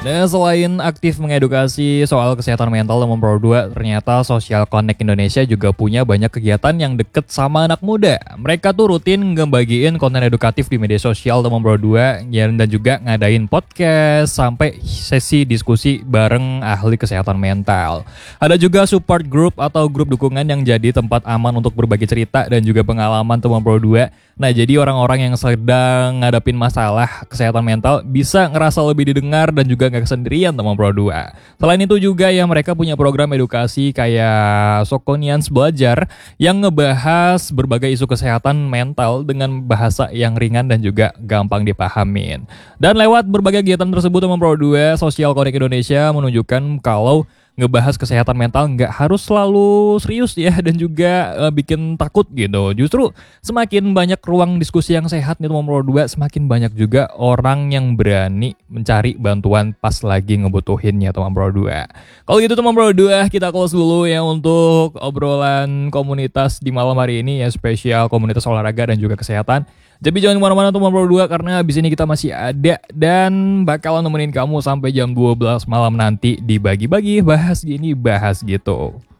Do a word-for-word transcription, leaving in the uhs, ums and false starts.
Nah, selain aktif mengedukasi soal kesehatan mental teman Pro dua, ternyata Social Connect Indonesia juga punya banyak kegiatan yang deket sama anak muda. Mereka tuh rutin ngebagiin konten edukatif di media sosial teman Pro dua dan juga ngadain podcast sampai sesi diskusi bareng ahli kesehatan mental. Ada juga support group atau grup dukungan yang jadi tempat aman untuk berbagi cerita dan juga pengalaman teman Pro dua. Nah, jadi orang-orang yang sedang ngadapin masalah kesehatan mental bisa ngerasa lebih didengar dan juga gak kesendirian teman Pro dua. Selain itu juga ya mereka punya program edukasi kayak Sokonians Belajar yang ngebahas berbagai isu kesehatan mental dengan bahasa yang ringan dan juga gampang dipahamin. Dan lewat berbagai kegiatan tersebut teman Pro dua, Social Connect Indonesia menunjukkan kalau ngebahas kesehatan mental nggak harus selalu serius ya dan juga uh, bikin takut gitu. Justru semakin banyak ruang diskusi yang sehat nih teman Pro dua, semakin banyak juga orang yang berani mencari bantuan pas lagi ngebutuhinnya teman Pro dua. Kalau gitu teman Pro dua, kita close dulu ya untuk obrolan komunitas di malam hari ini ya, spesial komunitas olahraga dan juga kesehatan. Jadi jangan kemana-mana teman Pro dua karena abis ini kita masih ada dan bakalan nemenin kamu sampai jam dua belas malam nanti di Bagi-Bagi, bahas gini bahas gitu.